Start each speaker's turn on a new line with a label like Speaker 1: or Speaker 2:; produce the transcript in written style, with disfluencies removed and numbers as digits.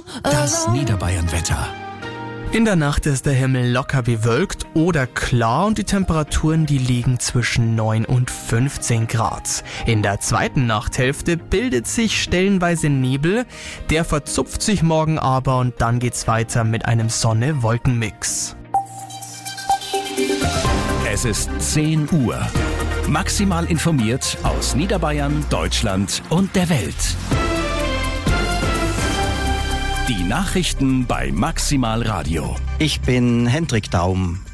Speaker 1: Das Niederbayern-Wetter.
Speaker 2: In der Nacht ist der Himmel locker bewölkt oder klar und die Temperaturen, die liegen zwischen 9 und 15 Grad. In der zweiten Nachthälfte bildet sich stellenweise Nebel, der verzupft sich morgen aber und dann geht's weiter mit einem Sonne-Wolken-Mix.
Speaker 1: Es ist 10 Uhr. Maximal informiert aus Niederbayern, Deutschland und der Welt. Die Nachrichten bei Maximal Radio.
Speaker 3: Ich bin Hendrik Daum.